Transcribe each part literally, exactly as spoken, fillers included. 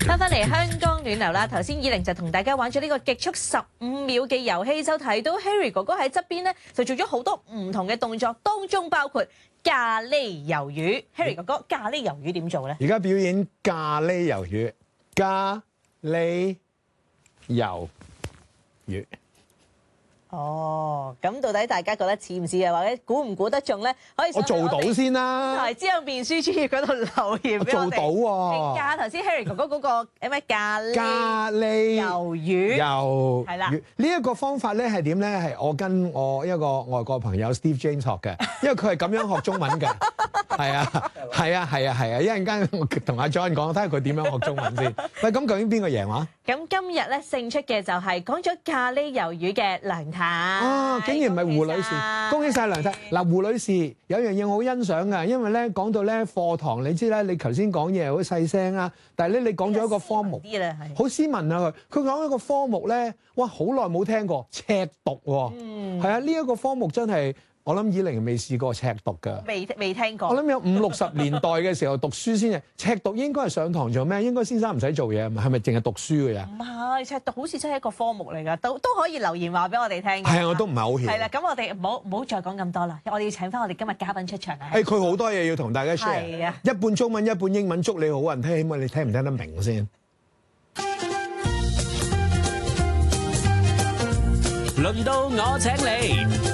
翻返嚟香港暖流啦，頭先以玲就同大家玩咗呢個極速十五秒嘅遊戲，就睇到 Harry 哥哥喺側邊咧，就做咗好多唔同嘅動作，當中包括咖喱魷魚。Harry 哥哥，咖喱魷魚點做咧？ 而家表演咖喱魷魚，咖喱魷魚。 哦，咁到底大家覺得似唔似啊？或者估唔估得中咧？可以我做到先啦。 係之後面書專頁嗰度留言俾我哋。 做到喎。 評價頭先 Harry 哥哥嗰個有咩咖喱咖喱魷魚。 魷係啦。 呢一個方法咧係點咧？係我跟我一個外國朋友 Steve James 學嘅，因為佢係咁樣學中文嘅。係啊，係啊，係啊，係啊！一陣間我同阿 John 講，睇下佢點樣學中文先。喂，咁究竟邊個贏話？ 咁今日咧勝出嘅就係講咗咖喱魷魚嘅梁太。 哦，竟然唔係胡女士，恭喜晒梁太。嗱，胡女士有樣嘢我好欣賞㗎，因為咧講到咧課堂，你知啦，你頭先講嘢好細聲啊，但係咧你講咗一個科目， 啲啦，係好斯文啊佢。佢講一個科目咧，哇，好耐冇聽過赤讀喎。嗯，係啊，呢一個科目真係。我諗以玲未試過赤讀㗎， 未未聽過。 我諗有五六十年代嘅時候讀書先嘅，赤讀應該係上堂做咩？應該先生唔使做嘢，係咪淨係讀書嘅啫？ 唔係，赤讀好似真係一個科目嚟㗎，都都可以留言話俾我哋聽。 係啊，我都唔係好曉。係啦，咁我哋唔好唔好再講咁多啦，我哋要請翻我哋今日嘉賓出場啊！ 誒，佢好多嘢要同大家 share。 係啊， 一半中文，一半英文，祝你好運。聽起碼你聽唔聽得明先？ 輪到我請你。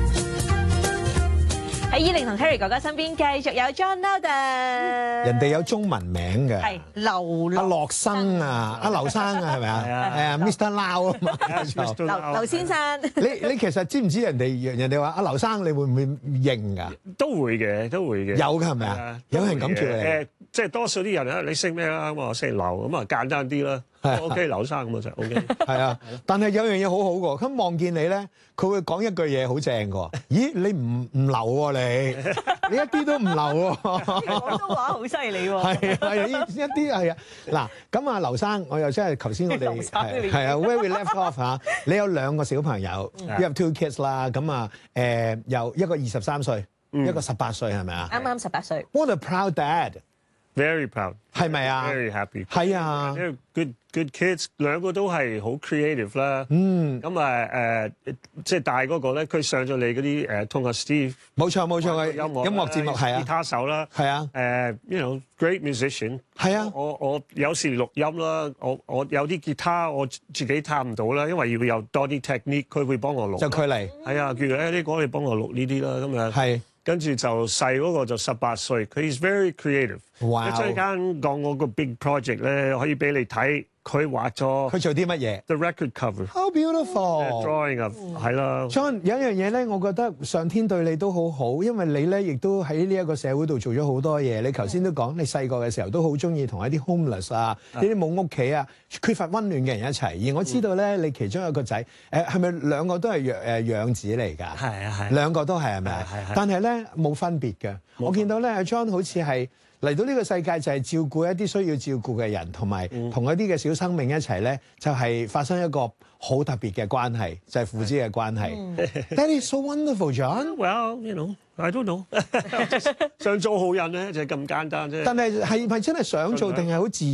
喺以玲同 Harry 哥哥身邊，繼續有 John Louder。 人哋有中文名嘅， 係劉阿樂生啊，阿劉生啊，係咪啊？係啊，Mister Lau 啊嘛， 劉劉先生。 你你其實知唔知人哋人哋話阿劉生，你會唔會認㗎？ 都會嘅，都會嘅。 有㗎係咪啊？有人咁叫你？ 誒，即係多數啲人啊，你姓咩啊？我姓劉，咁啊簡單啲啦。O K，劉生咁啊就 O K。係啊，但係有樣嘢好好㗎，咁望見你咧，佢會講一句嘢好正㗎。咦，你唔唔流喎你？你一啲都唔流喎。 廣東話好犀利喎。 係啊係啊，一啲係啊。嗱，咁啊，劉生，我又真係頭先我哋係係啊 ，where we left off 嚇。你有兩個小朋友 ，you have two kids 啦。咁啊，誒，有一個二十三歲，一個十八歲，係咪啊？ 啱啱十八歲。 What a proud dad！ Very proud， 係咪啊 ？Very happy， 係啊。 Good good kids，兩個都係好 creative 啦。嗯。咁啊誒，即係大嗰個咧，佢上咗嚟嗰啲誒，同阿 Steve。冇錯冇錯嘅音樂音樂節目係啊。吉他手啦。係啊。誒，you know great musician。係啊。我我有時錄音啦，我我有啲吉他我自己彈唔到啦，因為要有多啲 technique，佢會幫我錄。就佢嚟。係啊，叫誒呢個你幫我錄呢啲啦，咁樣。係。跟住就細嗰個就十八歲，佢 is very creative。哇！一陣間講我個 big project 咧，可以俾你睇。佢畫咗。佢做啲乜嘢 ？The record cover。How beautiful！ Drawing of 係啦。John 有一樣嘢咧，我覺得上天對你都好好，因為你咧亦都喺呢一個社會度做咗好多嘢。你頭先都講，你細個嘅時候都好中意同一啲 homeless 啊，呢啲冇屋企啊、缺乏溫暖嘅人一齊。而我知道咧，你其中有個仔，誒係咪兩個都係養誒養子嚟㗎？係啊係。兩個都係係咪啊？係係。但係咧冇分別嘅。我見到咧，阿 John 好似係。嚟到呢個世界就係照顧一啲需要照顧嘅人，同埋同一啲嘅小生命一齊咧，就係發生一個好特別嘅關係，就係父子嘅關係。That is so wonderful, John. Well, you know, I don't know. 想做好人咧，就係咁簡單啫。 但係係咪真係想做定係好自